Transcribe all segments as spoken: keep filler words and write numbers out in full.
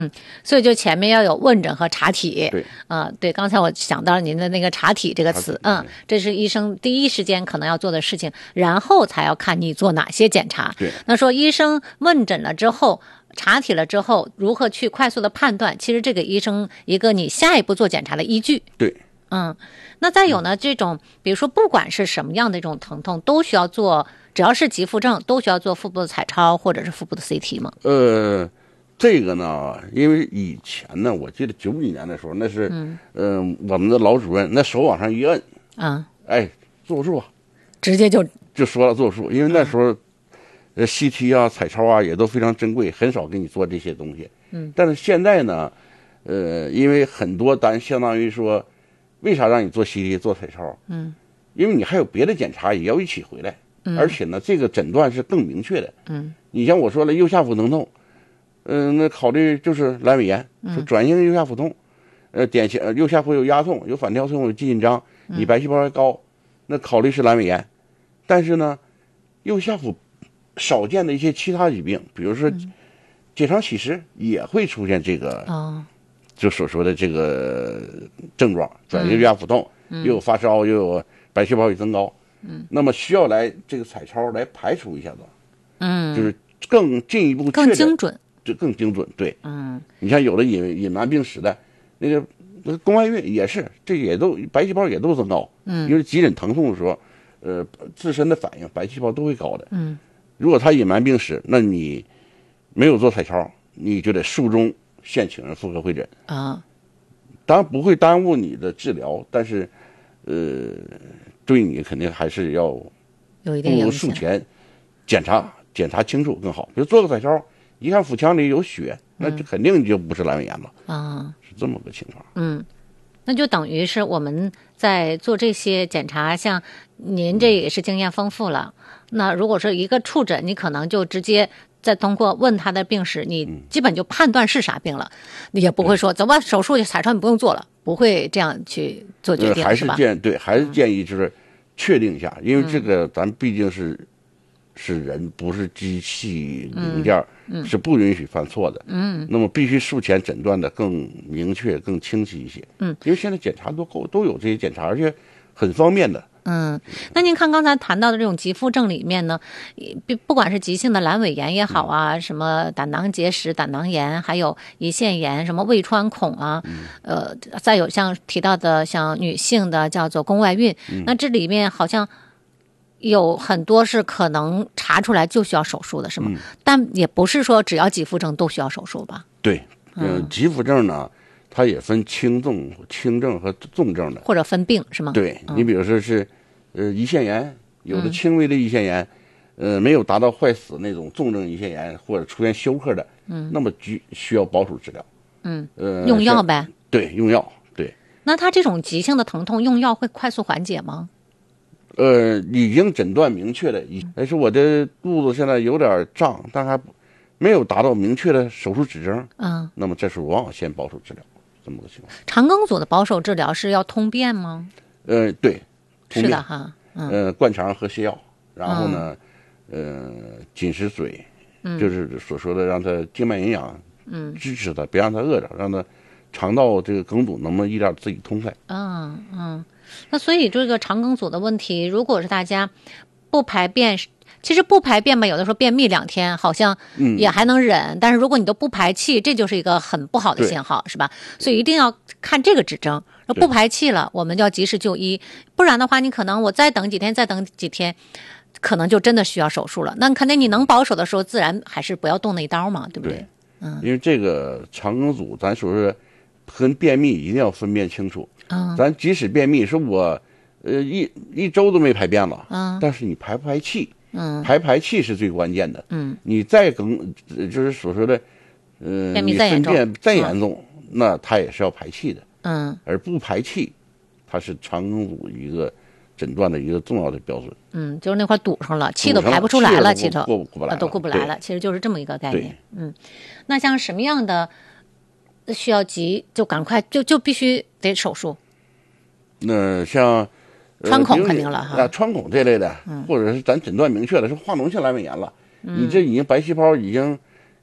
所以就前面要有问诊和查体。 对， 啊、呃，对，刚才我想到您的那个查体这个词，嗯，这是医生第一时间可能要做的事情，然后才要看你做哪些检查。 对， 那说医生问诊了之后。查体了之后，如何去快速的判断？其实这个医生一个你下一步做检查的依据。 对， 嗯，那再有呢，这种比如说不管是什么样的一种疼痛，都需要做，只要是急腹症，都需要做腹部的彩超或者是腹部的 C T 吗？ 呃，这个呢，因为以前呢，我记得九几年的时候，那是，嗯、呃，我们的老主任那手往上一摁， 啊、嗯， 哎，做手术啊， 直接就就说了做手术，因为那时候。呃 ，C T 啊、彩超啊也都非常珍贵，很少给你做这些东西。 嗯， 但是现在呢，呃，因为很多单相当于说，为啥让你做 C T 做彩超？ 嗯， 因为你还有别的检查也要一起回来，嗯、而且呢，这个诊断是更明确的。 嗯， 你像我说了，右下腹疼痛，嗯、呃，那考虑就是阑尾炎， 嗯、 说转移性右下腹痛，呃，典型右下腹有压痛、有反跳痛、有肌紧张，你白细胞还高，那考虑是阑尾炎。但是呢，右下腹少见的一些其他疾病，比如说结肠起实，也会出现这个， 哦， 就所说的这个症状，转移右下腹痛， 嗯、 又有发烧，又有白细胞也增高，嗯，那么需要来这个彩超来排除一下子， 嗯， 就是更进一步确更精准， 就更精准，对， 嗯， 你像有的隐隐瞒病史的，那个那个宫外孕也是，这也都白细胞也都增高， 嗯， 因为急诊疼痛的时候，呃，自身的反应白细胞都会高的， 嗯。 如果他隐瞒病史，那你没有做彩超，你就得术中现请人妇科会诊啊。 当然不会耽误你的治疗，但是，呃，对你肯定还是要有一定影响。 不如术前检查检查清楚更好。比如做个彩超，一看腹腔里有血，那就肯定就不是阑尾炎了啊， 是这么个情况。 嗯。那就等于是我们在做这些检查，像您这也是经验丰富了。那如果说一个触诊，你可能就直接再通过问他的病史，你基本就判断是啥病了，你也不会说走吧，手术彩超你不用做了，不会这样去做决定， 呃、还是吧？ 建对，还是建议就是确定一下，嗯、因为这个咱毕竟是。是人，不是机器零件， 嗯嗯、 是不允许犯错的。 嗯， 那么必须术前诊断的更明确、更清晰一些。 嗯， 因为现在检查都够，都有这些检查，而且很方便的。 嗯，那您看刚才谈到的这种急腹症里面呢，不管是急性的阑尾炎也好啊，嗯、什么胆囊结石、胆囊炎，还有胰腺炎，什么胃穿孔啊，嗯、呃，再有像提到的像女性的叫做宫外孕， 嗯、 那这里面好像。有很多是可能查出来就需要手术的，是吗？嗯、但也不是说只要急腹症都需要手术吧？ 对，嗯、呃，急腹症呢，它也分轻重、轻症和重症的， 或者分病是吗？ 对、 嗯、 你比如说是，呃，胰腺炎，有的轻微的胰腺炎，嗯、呃，没有达到坏死那种重症胰腺炎，或者出现休克的，嗯，那么需需要保守治疗， 嗯， 呃， 用药呗， 对，用药，对。 那他这种急性的疼痛用药会快速缓解吗？ 呃，已经诊断明确的，但是我的肚子现在有点胀，但还没有达到明确的手术指征。 嗯， 那么这时候往往先保守治疗，这么个情况。 肠梗阻的保守治疗是要通便吗？ 呃，对， 是的哈。 嗯、呃，灌肠和泻药，然后呢，嗯、呃，紧实水， 嗯、 就是所说的让他静脉营养， 嗯， 支持他，别让他饿着，让他肠道这个梗阻能不能一点自己通开。 嗯嗯。那所以这个肠梗阻的问题，如果是大家不排便，其实不排便嘛，有的时候便秘两天好像也还能忍，嗯、但是如果你都不排气，这就是一个很不好的信号，是吧？所以一定要看这个指征，不排气了，我们就要及时就医，不然的话，你可能我再等几天，再等几天，可能就真的需要手术了。那肯定你能保守的时候，自然还是不要动那刀嘛，对不对？ 对， 嗯， 因为这个肠梗阻，咱说是跟便秘一定要分辨清楚。 嗯， 咱即使便秘，说我，呃，一一周都没排便了， 嗯， 但是你排不排气？ 嗯， 排排气是最关键的。 嗯， 你再梗，就是所说的，呃， 便秘再严重， 你分便再严重，嗯、那它也是要排气的。 嗯， 而不排气，它是肠梗阻一个诊断的一个重要的标准。 嗯，就是那块堵上了，气都排不出来了，气头过过不来了， 都过不来了。其实就是这么一个概念。嗯，那像什么样的需要急，就赶快就就必须得手术。 那像、 呃、穿孔肯定了哈， 啊，穿孔这类的， 嗯、 或者是咱诊断明确的是化脓性阑尾炎了，嗯、你这已经白细胞已经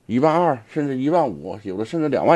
一万二甚至一万五，有的甚至两万。